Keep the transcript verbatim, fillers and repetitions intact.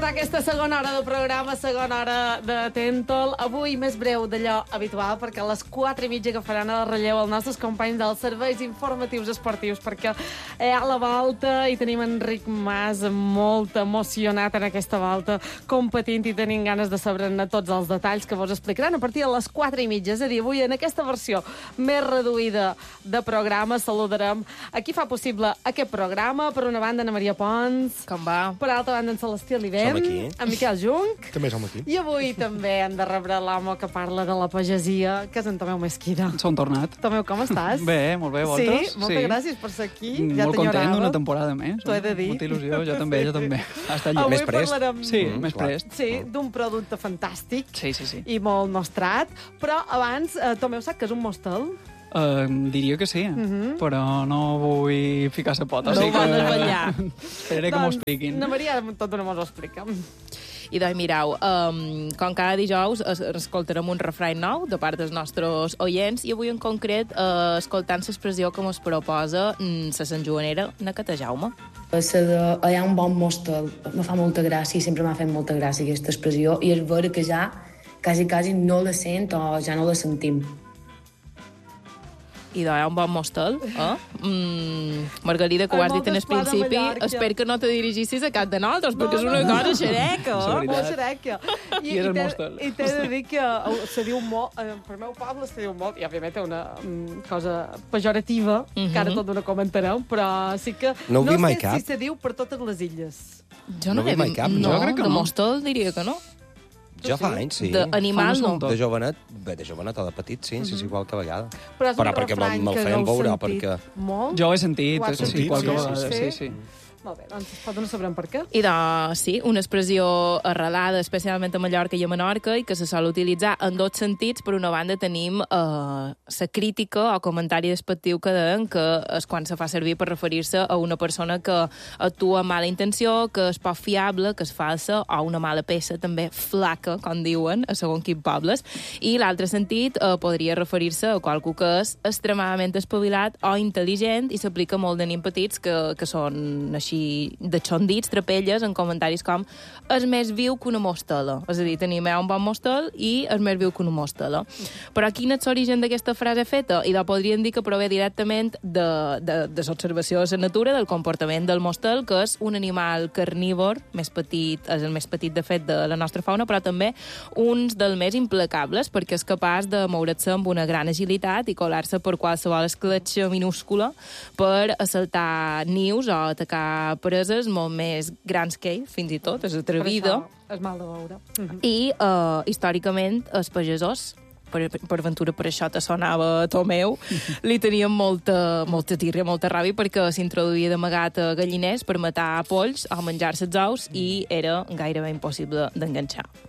començar aquesta segona hora del programa, segona hora de Tentol. Avui més breu d'allò habitual, perquè a les quatre i mitja agafaran el relleu els nostres companys dels serveis informatius esportius, perquè hi ha la volta i tenim Enric Mas molt emocionat en aquesta volta, competint i tenint ganes de saber-ne tots els detalls que vos explicaran a partir de les quatre i mitja. És a dir, avui en aquesta versió més reduïda de programa saludarem a qui fa possible aquest programa. Per una banda, Ana Maria Pons. Com va? Per altra banda, en Celestí Alivent. Som aquí. En Miquel Junc. També som aquí. I avui també hem de rebre l'home que parla de la pagesia, que és en Tomeu Mesquida. Som tornat. Tomeu, com estàs? Bé, molt bé, vosaltres? Sí, moltes gràcies per ser aquí. Mm, ja molt content t'enyorava. d'una temporada més. T'ho he de dir. Molta il·lusió, jo també, jo també. Ha estat Avui llest. Més prest. parlarem... Sí, Mm, més clar. prest. Sí, d'un producte fantàstic. Sí, sí, sí. I molt nostrat. Però abans, eh, Tomeu sap que és un mostel? Uh, diria que sí, però no vull ficar sa pota. Mhm. No així ho vas que... desvetllar. Esperaré que m'ho expliquin. Ana Maria, tot d'una mos ho explica. I doncs, mireu, um, com cada dijous es, escoltarem un refrany nou de part dels nostres oients i avui en concret uh, escoltant l'expressió que ens proposa mm, la Sant Joanera, na Cata Jaume. La de hi ha un bon mostel me fa molta gràcia i sempre m'ha fet molta gràcia aquesta expressió i és vera que ja quasi, quasi no la sent o ja no la sentim. I doncs, hi ha un bon mostel, eh? Mm, Margarida, que ho Ai, has dit en el moltes plats de principi, Mallorca. espero que no te dirigissis a cap de nosaltres, perquè és una cosa xereca. És eh? veritat. Molt xereca. I és el t'he- mostel. I t'he de dir que eh, se diu molt, eh, per meu poble se diu molt, i òbviament té una mm, cosa pejorativa, que ara tot no comentareu, però sí que No ho vi mai sé cap. si se diu per totes les illes. Jo no, No l'he ve mai cap, No, jo crec que de no. mostel diria que no. Ja fa anys, sí. D'animal Fa no. no De jovenet, bé, de jovenet o de petit, sí, sí, és igual que a vegada. Però és un Però perquè me'l refrany me'l que feien heu veure, sentit perquè... molt. Jo ho he sentit, Ho has sí, sentit, qualque sí, vegada, sí, sí, sí. sí. Molt bé, doncs pot no sabrem per què. I doncs, sí, una expressió arrelada especialment a Mallorca i a Menorca i que se sol utilitzar en dos sentits. Per una banda tenim eh, la crítica o comentari despectiu que deien que és quan se fa servir per referir-se a una persona que actua amb mala intenció, que és poc fiable, que és falsa, o una mala peça també flaca, com diuen, a segons quins pobles. I l'altre sentit eh, podria referir-se a qualcú que és extremadament espavilat o intel·ligent i s'aplica molt de nens petits que, que són així de xondits, trapelles, en comentaris com és més viu que una mostela. És a dir, tenim un bon mostel i és més viu que una mostela. Però quin és l'origen d'aquesta frase feta? I la podríem dir que prové directament de, de, de l'observació de la natura, del comportament del mostel, que és un animal carnívor, més petit, és el més petit, de fet, de la nostra fauna, però també un dels més implacables, perquè és capaç de moure's amb una gran agilitat i colar-se per qualsevol escletxa minúscula per assaltar nius o atacar preses molt més grans que ell, fins i tot, és atrevida. Per això és mal de veure. Mhm. I, uh, històricament, els pagesos, per, per ventura per això te sonava Tomeu, li tenien molta, molta tirria, molta ràbia, perquè s'introduïa d'amagat a galliners per matar polls o menjar-se els ous i era gairebé impossible d'enganxar.